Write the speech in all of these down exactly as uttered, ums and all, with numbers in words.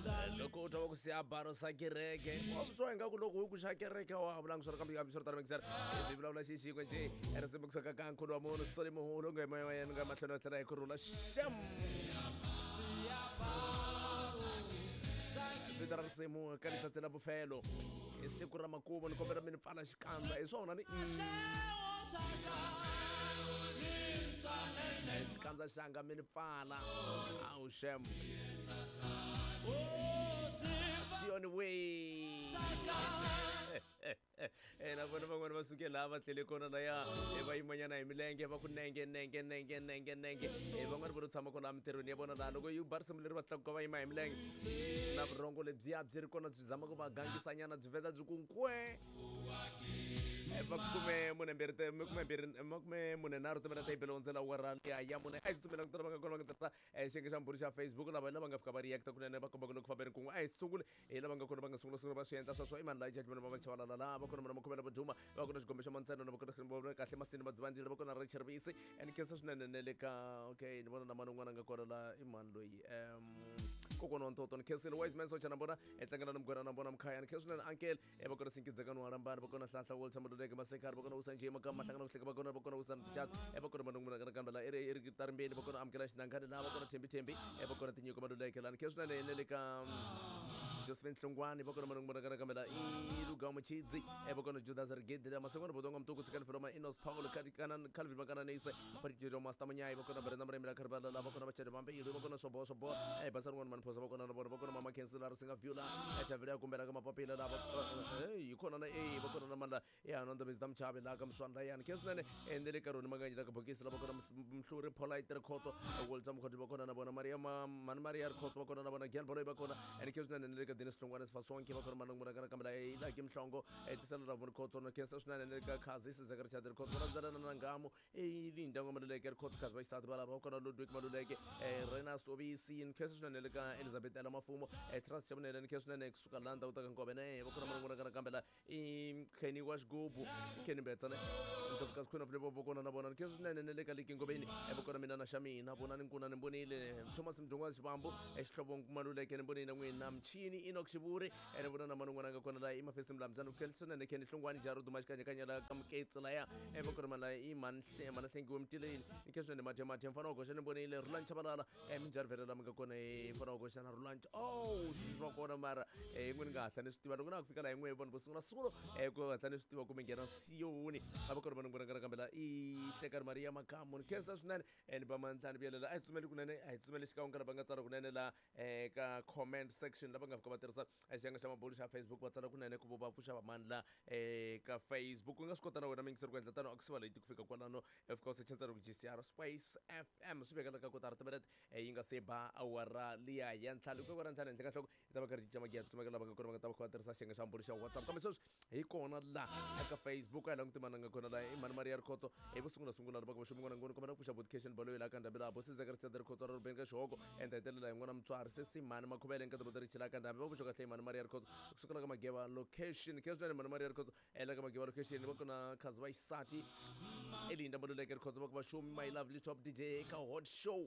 loko utwa ku siabaro sa kereke wa swo nga ku loko ku xa kereke wa vulang swo ka mi swo tala mixer e vulavula xixi ku nje era se muksa ka kan khulu wa munhu sole muhulu nga moya yena nga mahlelo tla ku rula sham Vidara semu ka letsatsi la bofelo e siku ra makumu ni kombela mi ni pfala xikandza hi swona ni xikandza xanga mi ni pfala awu shem Sione way eh na vona van'wana va suke lava tlele kona laya e va yimanyana hi milenge va ku nenge nenge nenge nenge nenge e van'wana vo tshama kona mitirhweni ya vona laha loko yi barisimu leri va tlakuka va yima hi milenge na vurhongo lebyiya byi ri kona byi zama ku va gangisanyana byi vheta byi ku nkwe va kume mune mbirhi kume mbirhi kume mune nharhu timela ta ibelo ndzela wara ya ya mune a tsutsumela ku tala va nga kona va nga tirhisa xiyenge xa mbhuri xa Facebook lava lava nga fika va react kunene va komba ku loko fambeni kun'we a hi sungule hi lava nga kona va nga sungula sungula va swi endla swa swo i mani laha judgment va chavalala laha va kona va khomela va duma va kona xigombe xa mantsena na va kona kahle masini va dzivanjile va kona Richard Bisi and khensa swinene ne le ka okay ni vona na mani un'wana nga kona la i mani loyi um kokwana wa ntoto ni khensile wise man socha na bona e tlangela na mugwera na bona mkhaya ni khensa swinene uncle e va kona sinkidzeka no harambana va kona hlahla wo tshama loleke masekari va kona usanje makama mahlangana ku hleka va kona va kona usana tchat e va kona mani un'wana kana kambela i ri tarimbeni va kona amkela xinangani laha va kona thembi thembi e va kona tinyiko maloleke la ni khensa swinene ne le ka Josephine Hlongwane va kona mani un'wana kana kambela i Lugao Mchidzi e va kona Judas Rigedi la masengwana bodonga mtuku tsikani filoma Inos Paul kati kana Calvin makana neise parikiro master manyai va kona Brenda Mremela Karbala la va kona bachede bambe i va kona sobo sobo e basar ngwana mani phosa va kona na bona va kona mama Kensela Singa Viola e chavira kumbela ka mapapila la va e kona na e va kona na manda e anonda bizdam chabe la ka mswanda yani kesnene endele karoni maganya la ka bokisi la va kona mhluri polite rekhoto wolza mkhodi va kona na bona Maria man Maria rekhoto va kona na bona Gyal Boroy va kona and kesnene ne le ka Dennis Hlongwane sifasonke va kona mani ngwana kana kambela e la ke mhlongo e tisela la bona khotso no kensa swinene ne ka khazi se zakar chader khotso va ndzana na ngamo e linda ngoma le ke khotso khazi va start bala va kona Ludwig Maluleke e Rena Sobisi in kensa swinene le ka Elizabeth Ela Mafumo e trust swinene ne kensa swinene kusuka landa uta ka ngobene va kona mani ngwana kana kambela i Kenny Washgubu Kenny Betsane ntoka skuna vile bo kona na bona kensa swinene ne le ka liki ngobeni e va kona mina na Shamina bona ni nkuna ni mbonile Thomas Mjongwa Sibambo e xihlobo Maluleke ni mbonile n'wina mchini Enoch Shiburi e vona na mani ngwana nga kona la i mafesim lamzana ukelsona ne Kenny Hlongwane jaro duma xikanya kanya la ka mketsi la ya e va kona mala i man mana thengiwe mtileni ni kesho ne mathe mathe mfana go shane bonile Rulancha balala e minjar vele la mga kona e mfana go shana Rulancha oh swa kona mara e ngweni nga hlane switiva loko na ku fika la yin'we vona bosungula sulo e ko hlane switiva ku mengena siyoni a va kona mani ngwana nga kambela i Hlekani Maria Makamu ni kensa swinene and ba mantlani byelela a tsumeli kunene a tsumeli xikawu kana va nga tsara kunene la e ka comment section lava nga fika va tirhisa a xiyanga xa mabulu xa Facebook va tsala kunene ku va pfuxa va mandla e ka Facebook u nga swi kota na wena mingiseri ku endla tano akusiva leyi ku fika kwalano of course chensara ku G C R Space F M swi vekela ka kotara timinete yi nga se ba awara liya ya ntlhanu ku kora ntlhanu ka nhloko yi ta va ka ri cinca magiya tsumeka lava nga kona va nga ta va kha va tirhisa xiyenge xa mabulu xa WhatsApp kambe sweswi hi kona la eka Facebook a hi langutimana nga kona la i mani Maria Rikhotso i vo sungula sungula lava ka vaxomi n'wana ngoni kombela ku pfuxa vocation balo la ka ndhambi laha bosi zakari chada Rikhotso ra rubeni ka xihoko and hetelela hi n'wana mutswari sesi mani makhuvele nka tibota ri chila ka ndhambi va vuxa kahle mani Maria Rikhotso kusukela ka mageva location ke swinene mani Maria Rikhotso ela ka mageva location va kona khazi va xisati elinda Maluleke Rikhotso va ku vaxomi my lovely top D J ka hot show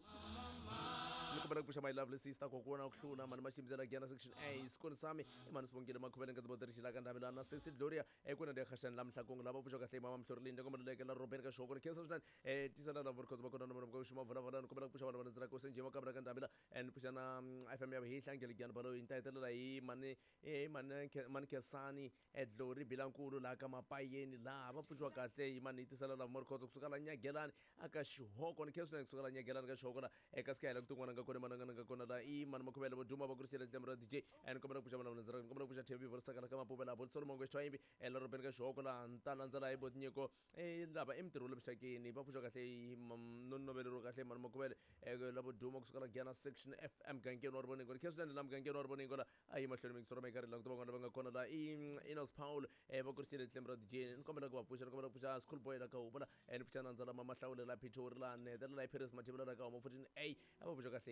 ni kombela ku pfuxa my lovely sister kokwana ku hlula mani maximzela gyana section a isikoni sami i mani sibongile makhuvele nka tibota ri chila ka ndhambi laha na sesi Gloria e kuna de khashani la mhlakong lava vuxa kahle mama mhlori linda Maluleke la Robert ka xihoko ni kensa swinene e tisela la Rikhotso va kona na mani ku xuma vula vula ni kombela ku pfuxa vana va ndzela ko senje makamera ka ndhambi la and pfuxa na F M ya hi hlangele gyana balo yi ta hetelela hi mani e mani mani Kesani edlori bilankulu la ka mapayeni laha va pfuxiwa kahle hi mani tisela la Rikhotso kusuka la Nyagelani aka xihoko ni keswi kusuka la Nyagelani ka xihoko la eka skayela ku tin'wana nga kona mana nga kona la i mani makhuvela vo duma va ku risela tlhelo ra D J and kombela ku pfuxa vana va ndzela kombela ku pfuxa T V vo risaka la ka mapopela bo tsolo mongo xitwayimbi ela robeni ka xihoko la ntala ndzela hi botnyiko e lava emtirho le vuxakeni va pfuxiwa kahle hi nonovelero kahle mani makhuvela la vo duma kusuka la Gyana section F M gangeni wa rivoningo ni keswi la mugangeni wa rivoningo la a yi mahlweni mingisoro ma ikari languta van'wana va nga kona la i Enos Paul e va ku risele tlhelo ra D J ni kombela ku va pfuxa ni kombela ku pfuxa school boy la ka huma la ni pfuxa na ndzala mama hlawule la Pitori la ni hetelela hi Paris Matibula la ka huma futhi a va pfuxa kahle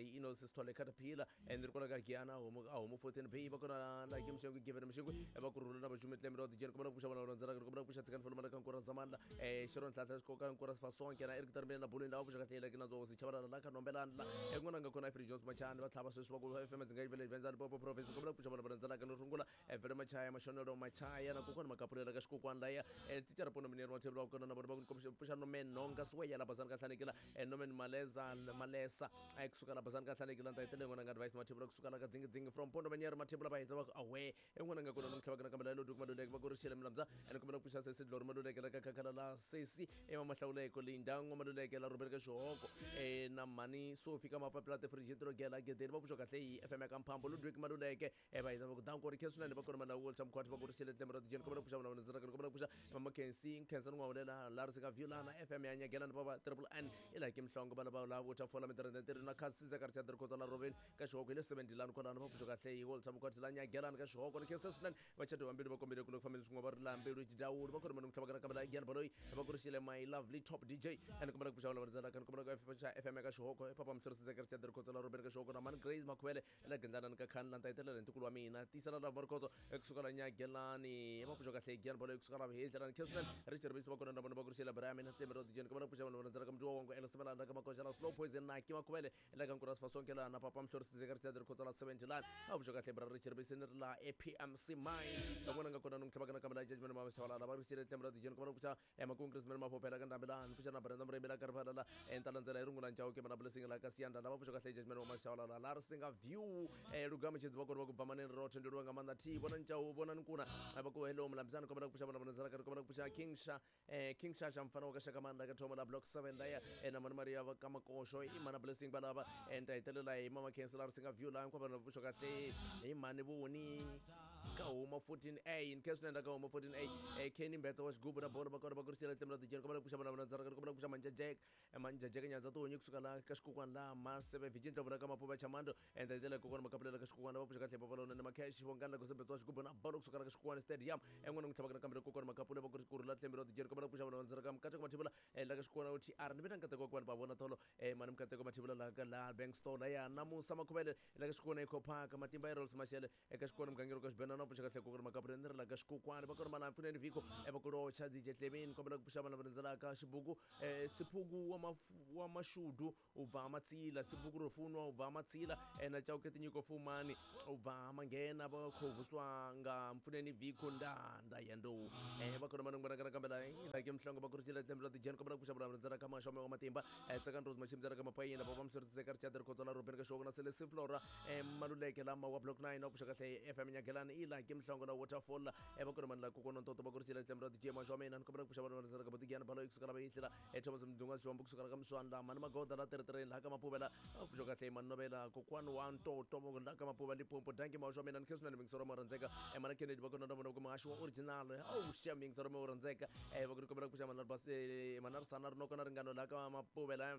kahle ino sisithole caterpillar and rikola ka giana homo homo fourteen bay bakona like imshengu given mshengu ebakurula na bashume tlemro the gen komana pusha bana ranzara komana pusha tkan fulmana kan kora zamanda eh shiron tlatla ko kan kora fason kana erik termina na bulin la pusha kahle kina zo si chabara la kan nombela la engona ngakona free jones machana bathaba seswa ko F M zingai village venzala popo professor komana pusha bana ranzara kan rungula evere machaya mashono machaya na kokona makapurela ka shikukwan la ya teacher pono minero teblo ko na bobo pusha no men nonga swaya la bazan ka thanikela enomen maleza malesa ayikusuka la bazan ka thanikela ntayitele ngona advice mathebula kusuka la ka dzingi dzingi from pondo banyera mathebula ba hitwa awe engona ngakona nomhlaba kana kamela lo dukuma doleke bakurishile mlamza enokumela pusha sesidloro madoleke la kakhala la sesi ema mahlawule ko linda ngomadoleke la robereka shoko eh na mani so fika mapapla te frigidro gela gedeni babusho kahle i F M ka mphambo lo dukuma doleke e ba hitwa ku down ko rekesuna ne bakona mala wo chamkwati bakurishile temro djen komela pusha mala nzara komela pusha mama kensi kensa ngwalela la risika view na F M ya nyagela ne baba triple N ila ke mhlongo bana ba la water fola metere na khasiza ka tshadre ko tsala robin ka shoko ile seventy lana kona ba pusho kahle i wol chamkwati la nyagela ka shoko ke sesuna bachato bambili bakombele kulo family ngwa bar lambe dawo bakona manu tlabaka kamala gyal baloy bakurishile my lovely top D J and komela pusha la barzala kan komela F M ka shoko papa mtsorse ka tshadre ko tsala robin ka shoko na man grace makwele la ganzana ka khan lanta itela ntukulu wa mina tisala la barkoto ekusuka la nyagelani bapusho kahle gyal baloy ekusuka la hejana kesnan richard bis bakona na bakurishile brame na temero djen komela pusha la barzala kam juwa wangu elasmala na kama kocha la slow poison na kima kwele la kan kuras fason kela na papa mtsorse ka tshadre ko tsala seventy lan bapusho kahle bra richard bis la A P M C mine sangona ngakona nungtlabaka na kamala judgment mama shawala la bakurishile temero djen komela pusha ema congress men mapo pela kanda bela pusha na branda mre bela karpala la entalanzela irungula njawo ke mana blessing la kasianda la bapusho kahle judgment mama shawala la la singa view eh lugama chizi bakona bakubamane rot ndiro ngamanda ti bona njawo bona nkuna abako hello mlamzana komela pusha bana bana zalaka komela pusha kingsha eh kingsha shamfana wakashaka manda ka thoma la block seven daya ena mana maria kama kosho imana blessing balaba enta itelela mama cancel singa view la nkwa bana pusho kahle imane boni ka uma fourteen A in case nenda ka uma fourteen A eh Kenny Mbetsa was gubra bona bakona bakurishile temla the gen komela pusha bana bana zalaka komela pusha manja jack manja jack nya zato onye kusuka la kashikukwan la masebe vijinto bona kama poba chamando enta itela kokona makaplela kashikukwan bapusha kahle bapalo na makashi bongana ko sebetwa shikubona balo kusuka la kashikukwan stadium engona ngithabaka kamera kokona makapula bakurikuru la temero the gen komela pusha bana bana zalaka mkatha kumathibula la kashikukwan uthi ar nibena nkatha kokwana babona tholo eh mani mkatha kumathibula la ka la bank store la ya namusa makhubele la kashikukwan ekhopaka matimba erolls mashele ekashikukwan mgangiro kashibena na pusha kahle kokona makapula ndira la kashikukwan bakona mana mfuneni viko ebakuro chazi jetlemin komela pusha bana bana zalaka shibugu eh sipugu wa wa mashudu uva matsila sibugu rofunwa uva matsila ena chawketi nyiko fumani uva mangena bakhovuswa nga mfuneni viko ndanda yando eh bakona mana ngwana kambela like mhlongo bakurishile temlo the gen komela pusha bana zalaka mashome wa matimba eh second rose machim zalaka mapayina baba msorse ka tshadre ko tola robin ka shogona sele siflora eh maluleke la ma wa block nine opusha kahle F M nyagelani ila ke mhlongo na waterfall eh bakona mana kokona ntoto bakurishile temlo the gen mashome na komela pusha bana zalaka bodigana balo ikusukala bayitla eh thomas mdunga siwambu kusukala kamswanda mana magoda la tere la kama pubela opusha kahle manobela kokwan one to to la kama pubela pompo danke mashome na kesuna ngingsoro moranzeka eh mana kennedy bakona ndo ndo masho original oh shaming soro moranzeka eh bakona komela pusha mana bas manar sanar no kona ringano la kama pubela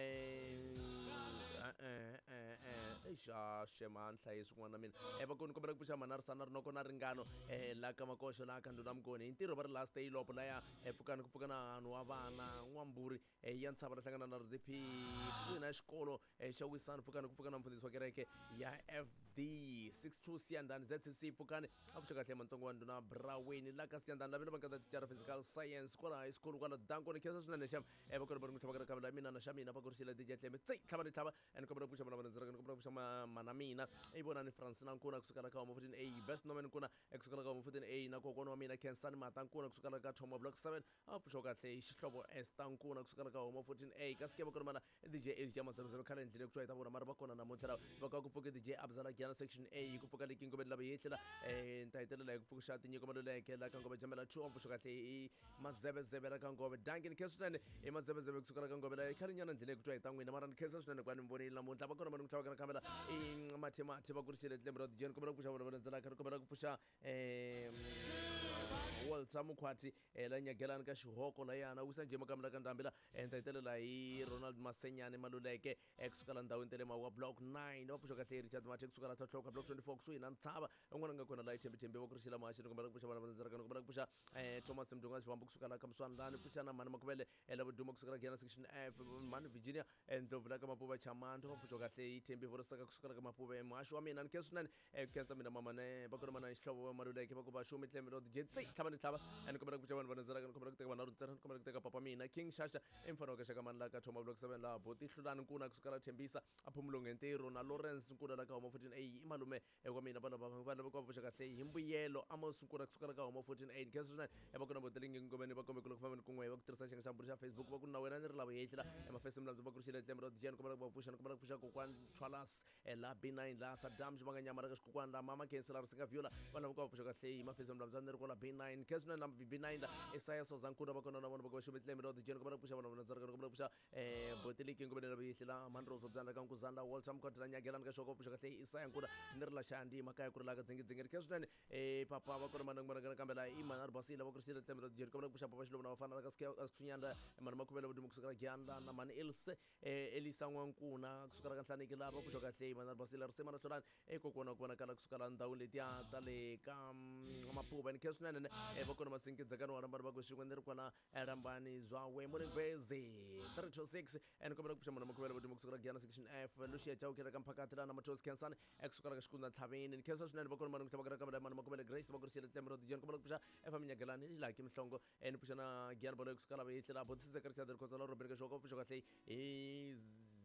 eh eh eh eh isha sheman hlaisu ngwana mina eh bakona komela pusha manar sanar no kona ringano eh la kama kosho la kandu namkoni intiro bar last day lopo la ya eh pukana kupukana anu avana ngwamburi eh yantsaba la hlangana na rdp na xikolo eh xa wisana pfukana ku pfukana mfundhisi wa kereke ya F D sixty-two siyandani Z C C pfukane apusha kahle mantsongo wa nduna braweni la ka siyandani lavena bangata teacher physical science kwala high school kwala danko ni kesa swinene xam eh bakona bari ngithabaka kamela mina na xa mina bakurishile D J Tleme tsi tlhava ni tlhava and komela pusha mana banzira komela pusha mana mina e bona ni France na nkuna kusukala ka mo fourteen A best nomen kuna kusukala ka mo fourteen A na kokona wa mina Kensani mata nkuna kusukala ka Thoma block seven apusha kahle xihlobo estankuna kusukala ka mo fourteen A kaske bakona mana D J H jama zero khala ndlile kuthiwa itabona mara bakona namuthela bakakupfuka D J Abzala Gyana section A kupfuka likingo bedla bayetlela eh ntayitelela kupfuka shati nyiko maluleke la kangobe jamela two apusha kahle mazebe zebe la kangobe dangin kesutane e mazebe zebe kusukala kangobe la khalinyana ndlile kuthiwa itangwini mara nkesutane kwani mboni lamunhla bakona mana ngithawa kana kamela i mathemathi bakurishile Tlembro the gen komela kupusha bona bona zala kangobe kupusha eh Walter Mukhwati la nyagelana ka xihoko la yana wisa njhe makamela ka ndhambi la enta hetelela hi Ronald Masenyane Maluleke kusukela ndhawini ta le mawa block nine va pfuxa kahle Richard Mate kusukela Thothloka block twenty-four kusuhi na Ntshava en'wana nga kona la ithembi-thembi va ku rixila maxini kumbe la ku pfuxa vana va ndzharakano kumbe la ku pfuxa Thomas Mdunga xivambu kusukela ka Mswanlani pfuxa na Mani Makuvele la vuduma kusukela Giana section F Mani Virginia ndlovula ka Mapuva Chamanto va pfuxa kahle ithembi vorisaka kusukela ka Mapuva maxo wa mina ni khe swinene khensa mina mamane va kona mana xihlovo Maluleke va ku va xumi tlemelo jetsi tlhava ni tlhava and kumbe la ku pfuxa vanhu va ndzharakano kumbe la ku teka vanhu ntsena kumbe la ku teka papa mina King Shasha emfana ka shaka mani la ka Thoma block seven la boti hlulani nkuna kusukela Thembisa aphumulonge ntiro na Lawrence nkuna la ka Homa fourteen eight imalume ekwa mina bana baba bana va pfuxa kahle himbuyelo amos nkuna kusukela ka Homa fourteen eight khe swinene va kona botelingi ngomeni va kombe ku famba kun'we va ku tirhisa xinga xa mburi xa Facebook va ku na wena ni ri lava yehla emafesi milambu va ku rixile tlemelo dijen kumbe la ku va pfuxa kumbe la ku pfuxa kokwana Twalas la B nine la Saddam xivanga nyama ra ka xikokwana la mama Kensi la risinga viola vana va ku va pfuxa kahle hi mafesi milambu ni ri kola B nine khe swinene na B nine la Isaiah Sozankuna va kona na vona va ku va xumi tlemelo dijen kumbe la ku pfuxa vana va ndzharakano kumbe la ku pfuxa boteliki ngomeni la vihla Manrozo dzana ka nkuzana Walter Mkhwati la nyagelana ka xoko pfuxa kahle Isaiah Nkuna ni ri la xandi makaya ku ri la ka dzingidzingiri khe swinene papa va kona mana ngwana kambe la Iman Arbasile va ku rixile tlemelo dijen kumbe la ku pfuxa papa xilo na vafana la ka Skunyanda mani Makuvele vuduma kusukela Gianda na mani Ilse Elisa Nwankuna kusukela ka Nhlaniki la va pfuxa kahle Mani Arbasile risema na hlolani ekokwana ku vonakala kusukela ndhawu letiya ta le ka Mapuva ni khe swinene va kona masinkidzakani wa rambani va ku xin'we ni ri kwana rambani zwawe Mulengwezi three two six and kumbe la ku pfuxa Mani Makuvele vuduma kusukela Giana section F Lucia Chawukela ka mphakati la na Matos Kensani kusukela ka Xikundza Nthaveni ni khe swinene va kona mani kutabakala ka Mani Makuvele Grace va ku rixile tlemelo dijen kumbe la ku pfuxa efami nyagelani ni laki mihlongo ni pfuxa na Giana bolo kusukela va yehlela botisise ka Richard Khoza la Robert ka xoko pfuxa kahle hi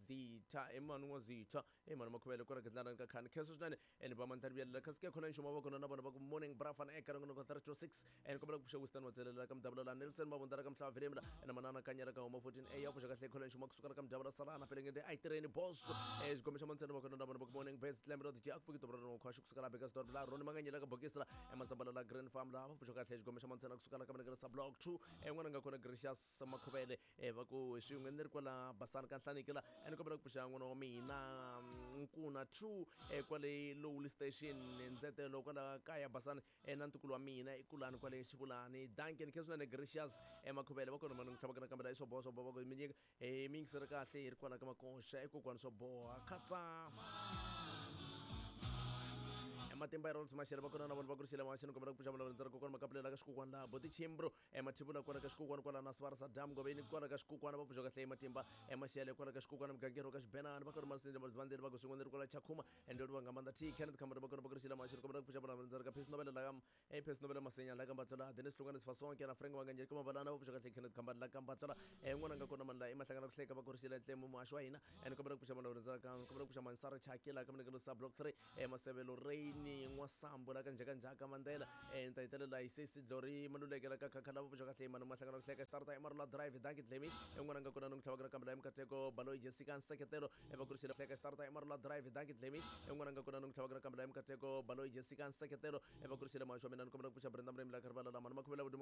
Zitha emani wa Zitha emani Makuvele kona ka dlana ka khani khe swinene and va mantaribiyela ka sike khona nxuma va kona na vona va ku morning brafana eka ringo ka three two six and kumbe la ku pfuxa Winston Matselela ka Mdabula la Nelson Mabundara ka Mhlava Vilemla na manana kanyera ka Homa fourteen a ya pfuxa kahle khona nxuma kusukela ka Mdabula Salana pelengende ai tireni boss xikombe xa mantsena va kona na vona va ku morning best tlemelo DJ akufiki tobra ro khwashi kusukela Bekas Dor la Ron Manganyela ka Bokisla emasambala la Grand Farm la va pfuxa kahle xikombe xa mantsena kusukela ka Mnegela sa block two en'wana nga kona Gracious Makuvele va ku xin'we ni ri kwala Basana ka Nhlaniki la and kumbe la ku pfuxa n'wana wa mina Nkuna two kwale Lowly station nzetelo kwala kaya Basana na ntukulu wa mina ikulani kwale Xivulani Duncan khe swinene Gracious Makuvele va kona mani tlhavakana kambe la swo boha swo boha va ku minyika mingiseri kahle hi ri kwala ka Makosha ekokwana swo boha khatsa matimba rolls mashele va kona na vona va ku rixile maxini kumbe la ku pfuxa vona ndzara kokwana makapulela ka xikokwana la boti chimbro emathibula kwala ka xikokwana kwala na Sivara Saddam goveni kwala ka xikokwana va pfuxa kahle matimba maxele kwala ka xikokwana mugangeri ka Xibenani va kona masindza mazivanderi va ku swin'wana ri kwala Chakuma endoli va nga manda T Kenneth Khamara va kona va ku rixile maxini kumbe la ku pfuxa vona ndzara ka Peace Nobel la ka Peace Nobel Masenyana la ka Mbatla Dennis Lungane Sifasonke na Frank Wanganyeri kuma valana va pfuxa kahle Kenneth Khamara la ka Mbatla en'wana nga kona mani la emahlangana ku hleka va ku rixile ntlemo muhaxi wa hina and kumbe la ku pfuxa vona ndzara ka kumbe la ku pfuxa Mansara Chaki la ka Mnegelo sa block three Masevelo Rain N'wasambo la ka Njhakanjhaka Mandela enta hetelela hi Sesi Dlori Maluleke la ka Khakhala va pfuxa kahle mani mahlangana ku hleka starta eMarula Drive Danki Dlemi en'wana nga kona ni ku tlhavakana kambe la emukateko Baloyi Jessica Nseketelo va ku rixile hleka starta eMarula Drive Danki Dlemi en'wana nga kona ni ku tlhavakana kambe la emukateko Baloyi Jessica Nseketelo va ku rixile maxo wa mina ni kombela ku pfuxa Brenda Mremla ka rivala la Mani Makuvele